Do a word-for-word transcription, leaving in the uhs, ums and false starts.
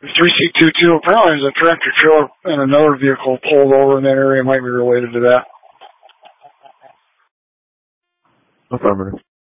three C two two, apparently there's a tractor trailer and another vehicle pulled over in that area. It might be related to that. Affirmative.